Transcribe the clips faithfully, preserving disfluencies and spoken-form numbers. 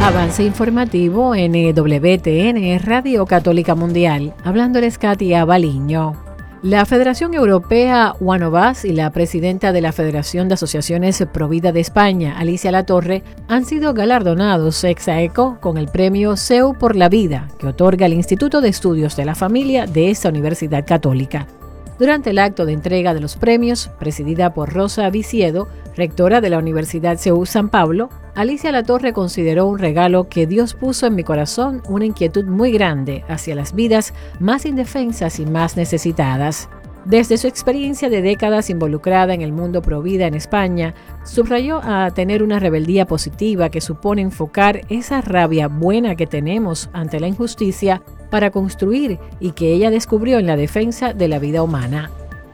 Avance informativo en W T N, Radio Católica Mundial. Hablándoles Katia Baliño. La Federación Europea One of Us y la presidenta de la Federación de Asociaciones Provida de España, Alicia Latorre, han sido galardonados ex aequo con el premio C E U por la Vida, que otorga el Instituto de Estudios de la Familia de esta Universidad Católica. Durante el acto de entrega de los premios, presidida por Rosa Viciedo, rectora de la Universidad C E U San Pablo, Alicia Latorre consideró un regalo que Dios puso en mi corazón una inquietud muy grande hacia las vidas más indefensas y más necesitadas. Desde su experiencia de décadas involucrada en el mundo provida en España, subrayó a tener una rebeldía positiva que supone enfocar esa rabia buena que tenemos ante la injusticia para construir y que ella descubrió en la defensa de la vida humana.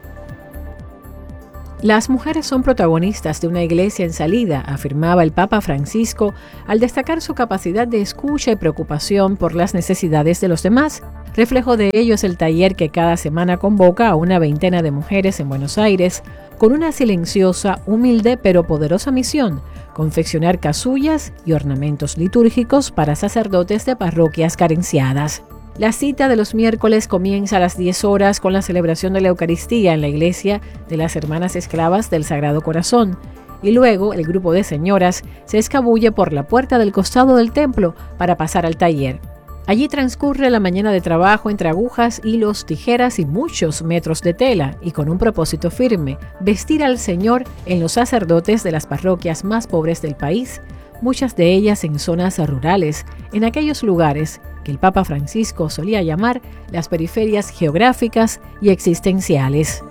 Las mujeres son protagonistas de una iglesia en salida, afirmaba el Papa Francisco al destacar su capacidad de escucha y preocupación por las necesidades de los demás. Reflejo de ello es el taller que cada semana convoca a una veintena de mujeres en Buenos Aires con una silenciosa, humilde pero poderosa misión: confeccionar casullas y ornamentos litúrgicos para sacerdotes de parroquias carenciadas. La cita de los miércoles comienza a las diez horas con la celebración de la Eucaristía en la iglesia de las Hermanas Esclavas del Sagrado Corazón, y luego el grupo de señoras se escabulle por la puerta del costado del templo para pasar al taller. Allí transcurre la mañana de trabajo entre agujas, hilos, tijeras y muchos metros de tela, y con un propósito firme: vestir al Señor en los sacerdotes de las parroquias más pobres del país, muchas de ellas en zonas rurales, en aquellos lugares que el Papa Francisco solía llamar las periferias geográficas y existenciales.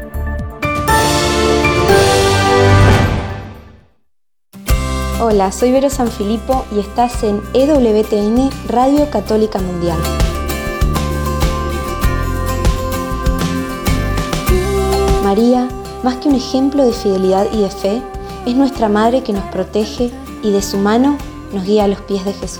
Hola, soy Vero Sanfilippo y estás en E W T N, Radio Católica Mundial. María, más que un ejemplo de fidelidad y de fe, es nuestra Madre que nos protege y de su mano nos guía a los pies de Jesús.